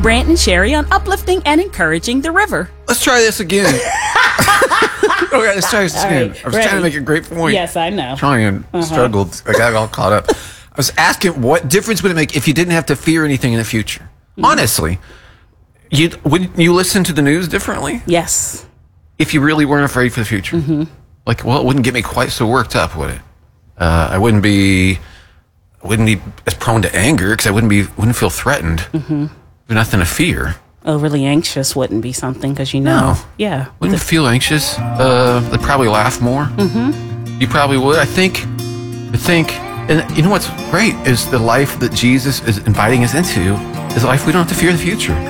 Brant and Sherry on uplifting and encouraging the river. Let's try this again. Okay, let's try this again. right, I was ready. trying to make a great point. Yes, I know. Trying, struggled. I got all caught up. I was asking, what difference would it make if you didn't have to fear anything in the future? Honestly, wouldn't you listen to the news differently Yes. if you really weren't afraid for the future? Like, well, it wouldn't get me quite so worked up, would it? I wouldn't be as prone to anger because I wouldn't feel threatened. There's nothing to fear. Overly anxious wouldn't be something because No. Yeah. Wouldn't feel anxious. They'd probably laugh more. You probably would. I think, and you know what's great is the life that Jesus is inviting us into is a life we don't have to fear the future.